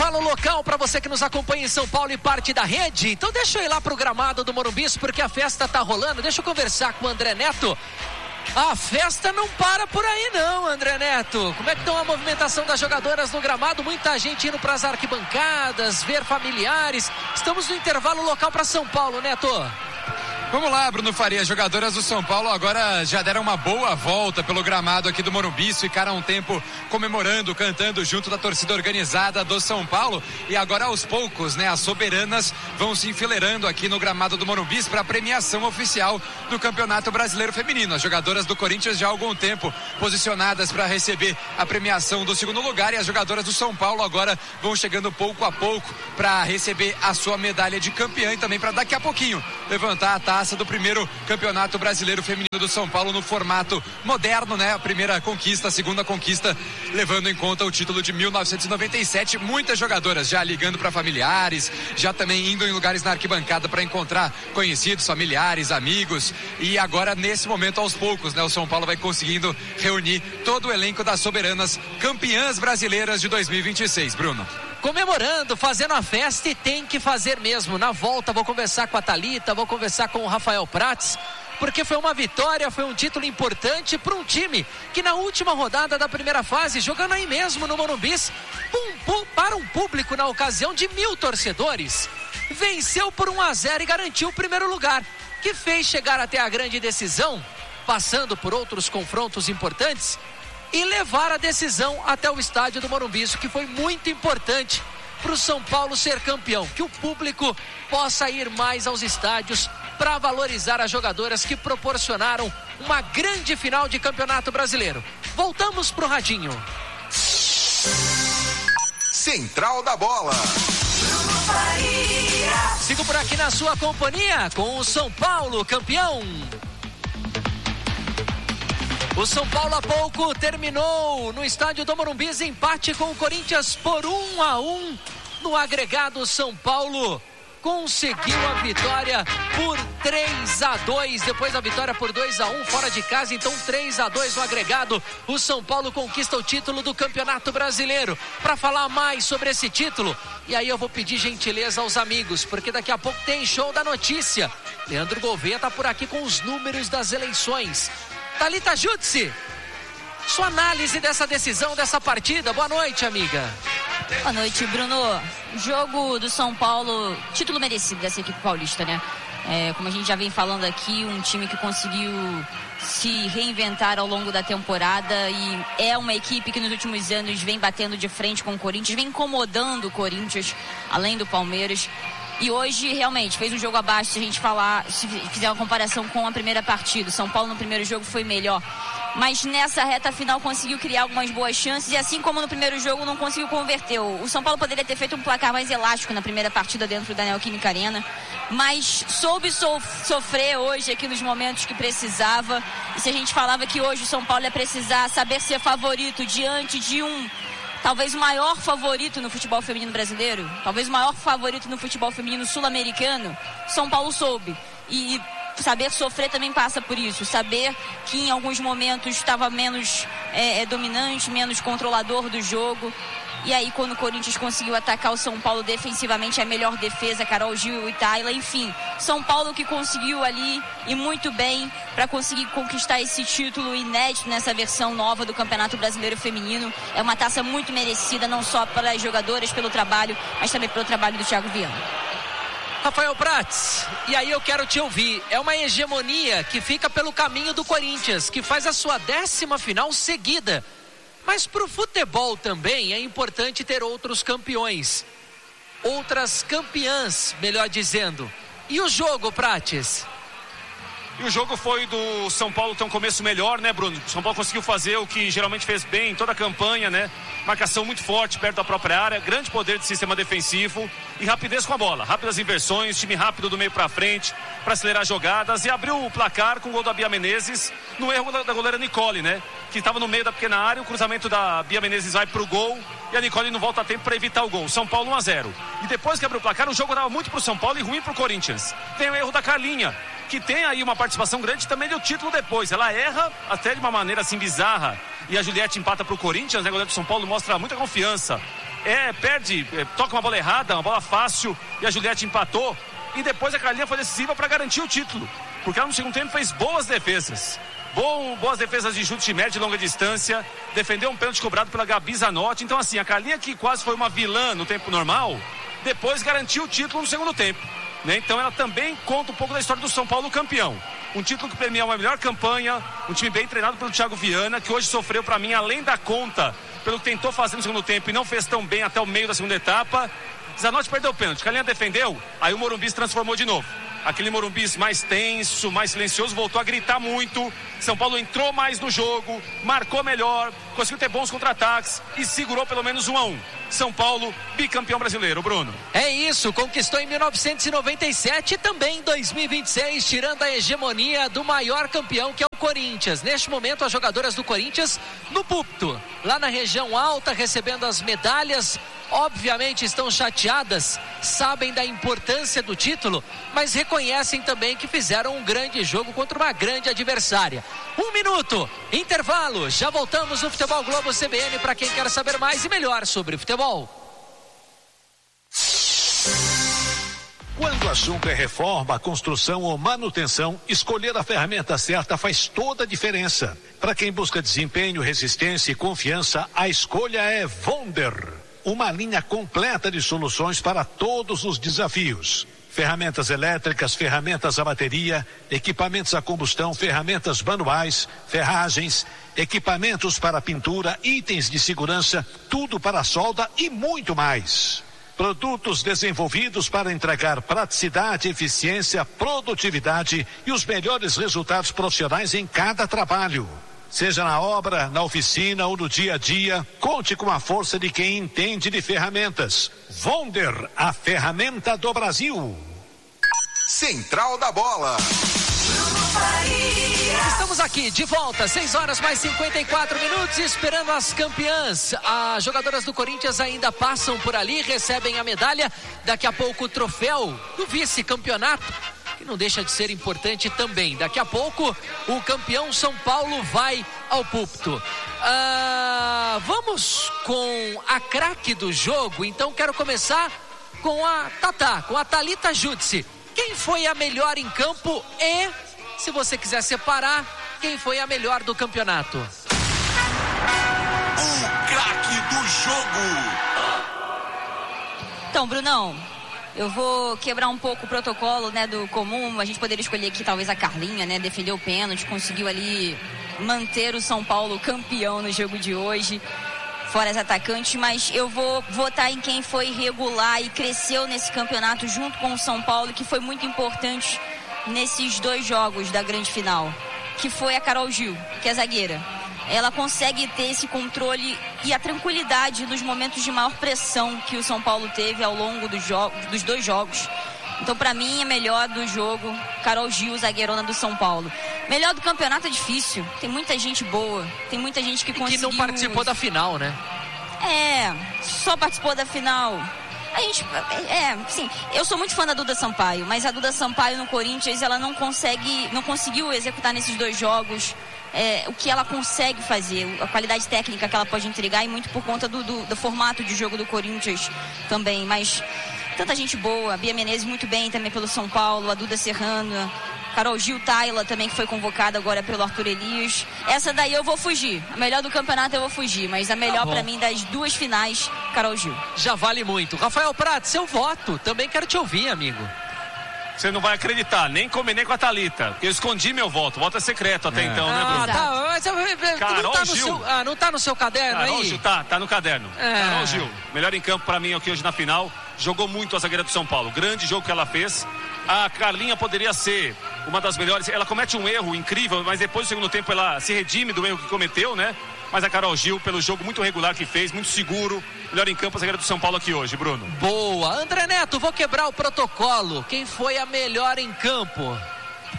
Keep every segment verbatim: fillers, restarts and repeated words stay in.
intervalo local para você que nos acompanha em São Paulo e parte da rede. Então deixa eu ir lá pro gramado do Morumbi, porque a festa tá rolando. Deixa eu conversar com o André Neto. A festa não para por aí não, André Neto. Como é que estão a movimentação das jogadoras no gramado? Muita gente indo para as arquibancadas, ver familiares. Estamos no intervalo local para São Paulo, Neto. Vamos lá, Bruno Faria. As jogadoras do São Paulo agora já deram uma boa volta pelo gramado aqui do Morumbi, ficaram um tempo comemorando, cantando junto da torcida organizada do São Paulo, e agora aos poucos, né, as soberanas vão se enfileirando aqui no gramado do Morumbi para a premiação oficial do Campeonato Brasileiro Feminino. As jogadoras do Corinthians já há algum tempo posicionadas para receber a premiação do segundo lugar, e as jogadoras do São Paulo agora vão chegando pouco a pouco para receber a sua medalha de campeã e também para daqui a pouquinho levantar a taça do primeiro Campeonato Brasileiro Feminino do São Paulo no formato moderno, né? A primeira conquista, a segunda conquista, levando em conta o título de mil novecentos e noventa e sete. Muitas jogadoras já ligando para familiares, já também indo em lugares na arquibancada para encontrar conhecidos, familiares, amigos, e agora nesse momento aos poucos, né? O São Paulo vai conseguindo reunir todo o elenco das soberanas campeãs brasileiras de dois mil e vinte e seis, Bruno. Comemorando, fazendo a festa, e tem que fazer mesmo. Na volta vou conversar com a Thalita, vou conversar com o Rafael Prats, porque foi uma vitória, foi um título importante para um time que na última rodada da primeira fase, jogando aí mesmo no Morumbi, um, um, para um público na ocasião de mil torcedores, venceu por um a zero e garantiu o primeiro lugar, que fez chegar até a grande decisão, passando por outros confrontos importantes, e levar a decisão até o estádio do Morumbi. Isso que foi muito importante para o São Paulo ser campeão, que o público possa ir mais aos estádios para valorizar as jogadoras que proporcionaram uma grande final de Campeonato Brasileiro. Voltamos pro radinho. Central da Bola. Sigo por aqui na sua companhia com o São Paulo campeão. O São Paulo há pouco terminou no estádio do Morumbi empate com o Corinthians por um a um. No agregado, São Paulo conseguiu a vitória por três a dois. Depois da vitória por dois a um fora de casa, então três a dois no agregado. O São Paulo conquista o título do Campeonato Brasileiro. Para falar mais sobre esse título, e aí eu vou pedir gentileza aos amigos, porque daqui a pouco tem show da notícia. Leandro Gouveia está por aqui com os números das eleições. Thalita Jutsi, sua análise dessa decisão, dessa partida. Boa noite, amiga. Boa noite, Bruno. Jogo do São Paulo, título merecido dessa equipe paulista, né? É, como a gente já vem falando aqui, um time que conseguiu se reinventar ao longo da temporada, e é uma equipe que nos últimos anos vem batendo de frente com o Corinthians, vem incomodando o Corinthians, além do Palmeiras. E hoje, realmente, fez um jogo abaixo, se a gente falar, se fizer uma comparação com a primeira partida. O São Paulo no primeiro jogo foi melhor, mas nessa reta final conseguiu criar algumas boas chances, e assim como no primeiro jogo não conseguiu converter. O São Paulo poderia ter feito um placar mais elástico na primeira partida dentro da Neoquímica Arena, mas soube so- sofrer hoje aqui nos momentos que precisava. E se a gente falava que hoje o São Paulo ia precisar saber ser favorito diante de um... talvez o maior favorito no futebol feminino brasileiro, talvez o maior favorito no futebol feminino sul-americano, São Paulo soube. E saber sofrer também passa por isso, saber que em alguns momentos estava menos é, é, dominante, menos controlador do jogo. E aí, quando o Corinthians conseguiu atacar o São Paulo defensivamente, a melhor defesa, Carol Gil e Tayla, enfim, São Paulo que conseguiu ali, e muito bem, para conseguir conquistar esse título inédito nessa versão nova do Campeonato Brasileiro Feminino. É uma taça muito merecida, não só para as jogadoras, pelo trabalho, mas também pelo trabalho do Thiago Viana. Rafael Prats, e aí eu quero te ouvir. É uma hegemonia que fica pelo caminho do Corinthians, que faz a sua décima final seguida. Mas para o futebol também é importante ter outros campeões, outras campeãs, melhor dizendo. E o jogo, Prates? E o jogo foi do São Paulo ter um começo melhor, né, Bruno? O São Paulo conseguiu fazer o que geralmente fez bem em toda a campanha, né? Marcação muito forte perto da própria área, grande poder de sistema defensivo e rapidez com a bola. Rápidas inversões, time rápido do meio para frente, para acelerar jogadas, e abriu o placar com o gol da Bia Menezes no erro da, da goleira Nicole, né? Que estava no meio da pequena área, o cruzamento da Bia Menezes vai pro gol e a Nicole não volta a tempo para evitar o gol. São Paulo um a zero. E depois que abriu o placar, o jogo dava muito pro São Paulo e ruim pro Corinthians. Tem o erro da Carlinha, que tem aí uma participação grande também do título depois. Ela erra até de uma maneira assim bizarra, e a Juliette empata pro Corinthians, né? A goleira do São Paulo mostra muita confiança é, perde, é, toca uma bola errada, uma bola fácil, e a Juliette empatou. E depois a Carlinha foi decisiva para garantir o título, porque ela no segundo tempo fez boas defesas. Bom, boas defesas de chute médio e longa distância, defendeu um pênalti cobrado pela Gabi Zanotti. Então assim, a Carlinha, que quase foi uma vilã no tempo normal, depois garantiu o título no segundo tempo, né? Então ela também conta um pouco da história do São Paulo campeão. Um título que premia uma melhor campanha, um time bem treinado pelo Thiago Viana, que hoje sofreu para mim além da conta pelo que tentou fazer no segundo tempo e não fez tão bem até o meio da segunda etapa. Zanotti perdeu o pênalti, Carlinha defendeu, aí o Morumbi se transformou de novo. Aquele Morumbi mais tenso, mais silencioso, voltou a gritar muito. São Paulo entrou mais no jogo, marcou melhor, conseguiu ter bons contra-ataques e segurou pelo menos um a um. São Paulo, bicampeão brasileiro, Bruno. É isso, conquistou em mil novecentos e noventa e sete e também em dois mil e vinte e seis, tirando a hegemonia do maior campeão, que é o Corinthians. Neste momento, as jogadoras do Corinthians no púlpito, lá na região alta, recebendo as medalhas. Obviamente estão chateadas, sabem da importância do título, mas reconhecem também que fizeram um grande jogo contra uma grande adversária. Um minuto, intervalo, já voltamos no Futebol Globo C B N para quem quer saber mais e melhor sobre futebol. Quando o assunto é reforma, construção ou manutenção, escolher a ferramenta certa faz toda a diferença. Para quem busca desempenho, resistência e confiança, a escolha é Wonder. Uma linha completa de soluções para todos os desafios. Ferramentas elétricas, ferramentas a bateria, equipamentos a combustão, ferramentas manuais, ferragens, equipamentos para pintura, itens de segurança, tudo para solda e muito mais. Produtos desenvolvidos para entregar praticidade, eficiência, produtividade e os melhores resultados profissionais em cada trabalho. Seja na obra, na oficina ou no dia a dia, conte com a força de quem entende de ferramentas. Wonder, a ferramenta do Brasil. Central da Bola. Estamos aqui de volta, seis horas mais cinquenta e quatro minutos, esperando as campeãs. As jogadoras do Corinthians ainda passam por ali, recebem a medalha. Daqui a pouco o troféu do vice-campeonato, que não deixa de ser importante também. Daqui a pouco o campeão São Paulo vai ao púlpito. Ah, vamos com a craque do jogo. Então quero começar com a Tatá, com a Thalita Judice. Quem foi a melhor em campo e, se você quiser separar, quem foi a melhor do campeonato? O craque do jogo. Então, Brunão, eu vou quebrar um pouco o protocolo, né, do comum. A gente poderia escolher aqui talvez a Carlinha, né, defendeu o pênalti, conseguiu ali manter o São Paulo campeão no jogo de hoje, fora as atacantes, mas eu vou votar em quem foi regular e cresceu nesse campeonato junto com o São Paulo, que foi muito importante nesses dois jogos da grande final, que foi a Carol Gil, que é zagueira. Ela consegue ter esse controle e a tranquilidade nos momentos de maior pressão que o São Paulo teve ao longo dos, jo- dos dois jogos. Então, pra mim, é melhor do jogo Carol Gil, zagueirona do São Paulo. Melhor do campeonato é difícil. Tem muita gente boa. Tem muita gente que e conseguiu... que não participou da final, né? É, só participou da final. A gente, é, sim, eu sou muito fã da Duda Sampaio, mas a Duda Sampaio no Corinthians, ela não consegue, não conseguiu executar nesses dois jogos é, o que ela consegue fazer, a qualidade técnica que ela pode entregar, e muito por conta do, do, do formato de jogo do Corinthians também, mas tanta gente boa, a Bia Menezes muito bem também pelo São Paulo, a Duda Serrano, Carol Gil Tayla também, que foi convocada agora pelo Arthur Elias. Essa daí eu vou fugir, a melhor do campeonato eu vou fugir, mas a melhor tá pra mim das duas finais, Carol Gil. Já vale muito. Rafael Prats, seu voto, também quero te ouvir, amigo. Você não vai acreditar, nem combinei com a Thalita, porque eu escondi meu voto, o voto é secreto até É. então, né, Ah, Bruno? tá, mas eu- eu- Carol não tá no Gil. seu, ah, não tá no seu caderno Carol aí? Gil, tá, tá no caderno. É. Carol Gil, melhor em campo pra mim aqui hoje na final, jogou muito a zagueira do São Paulo, grande jogo que ela fez. A Carlinha poderia ser uma das melhores, ela comete um erro incrível, mas depois do segundo tempo ela se redime do erro que cometeu, né? Mas a Carol Gil, pelo jogo muito regular que fez, muito seguro, melhor em campo a zagueira do São Paulo aqui hoje, Bruno. Boa. André Neto, vou quebrar o protocolo. Quem foi a melhor em campo?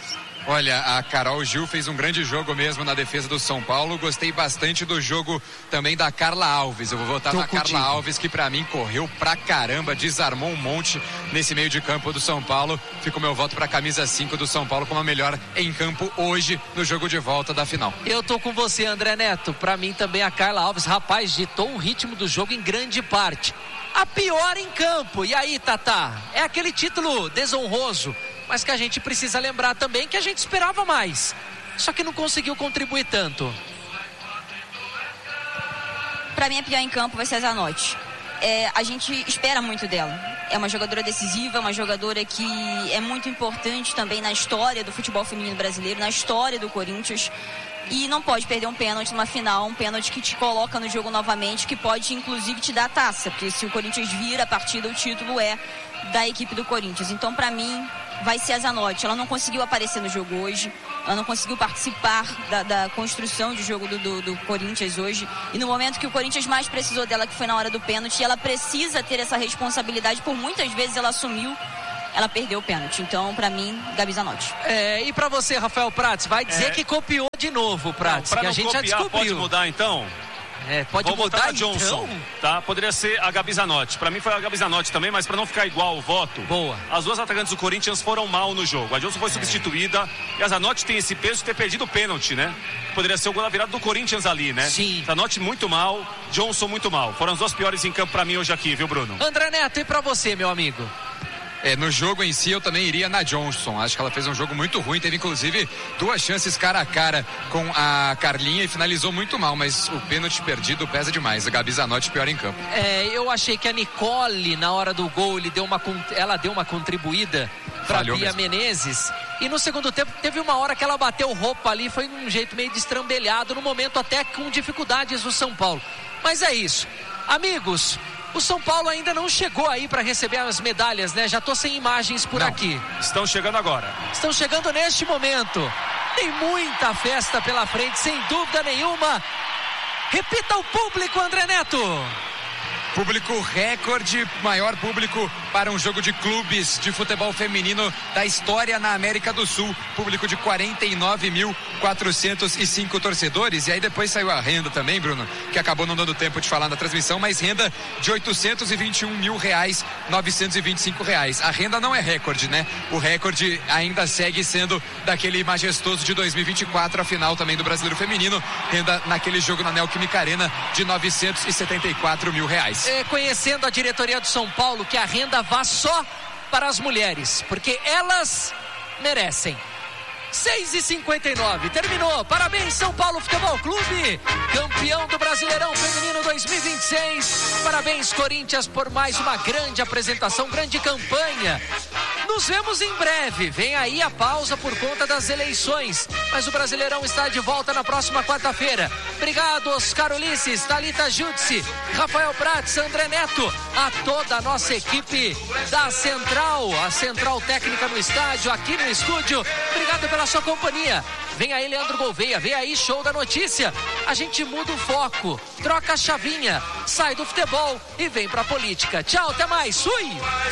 Olha, a Carol Gil fez um grande jogo mesmo na defesa do São Paulo. Gostei bastante do jogo também da Carla Alves. Eu vou votar Tô na contigo. Carla Alves, que pra mim correu pra caramba, desarmou um monte nesse meio de campo do São Paulo. Fica o meu voto pra camisa cinco do São Paulo como a melhor em campo hoje no jogo de volta da final. Eu tô com você, André Neto. Pra mim também a Carla Alves, rapaz, ditou o ritmo do jogo em grande parte. A pior em campo. E aí, Tatá? É aquele título desonroso, mas que a gente precisa lembrar também que a gente esperava mais, só que não conseguiu contribuir tanto. Para mim a pior em campo vai ser a Zanotti. É, a gente espera muito dela. É uma jogadora decisiva, uma jogadora que é muito importante também na história do futebol feminino brasileiro, na história do Corinthians. E não pode perder um pênalti numa final, um pênalti que te coloca no jogo novamente, que pode inclusive te dar a taça, porque se o Corinthians vira a partida, o título é da equipe do Corinthians. Então, para mim, vai ser a Zanotti. Ela não conseguiu aparecer no jogo hoje, ela não conseguiu participar da, da construção de jogo do, do, do Corinthians hoje, e no momento que o Corinthians mais precisou dela, que foi na hora do pênalti, ela precisa ter essa responsabilidade, por muitas vezes ela assumiu, ela perdeu o pênalti. Então, pra mim, Gabi Zanotti. É, e pra você, Rafael Prats, vai dizer é... que copiou de novo, Prats, que a gente copiar, já descobriu. Pode mudar, então? É, pode Vou mudar, votar na Johnson, então? Tá? Poderia ser a Gabi Zanotti. Pra mim foi a Gabi Zanotti também, mas pra não ficar igual o voto, boa. As duas atacantes do Corinthians foram mal no jogo. A Johnson foi é. substituída e a Zanotti tem esse peso de ter perdido o pênalti, né? Poderia ser o gol da virada do Corinthians ali, né? Sim. Zanotti muito mal, Johnson muito mal. Foram as duas piores em campo pra mim hoje aqui, viu, Bruno? André Neto, e pra você, meu amigo? É, no jogo em si eu também iria na Johnson. Acho que ela fez um jogo muito ruim, teve inclusive duas chances cara a cara com a Carlinha e finalizou muito mal, mas o pênalti perdido pesa demais. A Gabi Zanotti pior em campo. É, eu achei que a Nicole na hora do gol, ele deu uma, ela deu uma contribuída pra Bia mesmo. Menezes, e no segundo tempo teve uma hora que ela bateu roupa ali, foi de um jeito meio destrambelhado, no momento até com dificuldades do São Paulo. Mas é isso, amigos. O São Paulo ainda não chegou aí para receber as medalhas, né? Já tô sem imagens por não, aqui. Estão chegando agora. Estão chegando neste momento. Tem muita festa pela frente, sem dúvida nenhuma. Repita o público, André Neto. Público recorde, maior público para um jogo de clubes de futebol feminino da história na América do Sul. Público de quarenta e nove mil quatrocentos e cinco torcedores. E aí depois saiu a renda também, Bruno, que acabou não dando tempo de falar na transmissão, mas renda de oitocentos e vinte e um mil reais, novecentos e vinte e cinco reais. A renda não é recorde, né? O recorde ainda segue sendo daquele majestoso de dois mil e vinte e quatro, a final também do Brasileiro Feminino. Renda naquele jogo na Neoquímica Arena de novecentos e setenta e quatro mil reais. É, conhecendo a diretoria do São Paulo, que a renda vá só para as mulheres, porque elas merecem. seis e cinquenta e nove, terminou. Parabéns, São Paulo Futebol Clube, campeão do Brasileirão Feminino dois mil e vinte e seis. Parabéns, Corinthians, por mais uma grande apresentação, grande campanha. Nos vemos em breve. Vem aí a pausa por conta das eleições, mas o Brasileirão está de volta na próxima quarta-feira. Obrigado, Oscar Ulisses, Thalita Júdice, Rafael Prats, André Neto, a toda a nossa equipe da Central, a Central Técnica no estádio, aqui no estúdio. Obrigado pela sua companhia. Vem aí Leandro Gouveia, vem aí Show da Notícia. A gente muda o foco, troca a chavinha, sai do futebol e vem pra política. Tchau, até mais. Fui!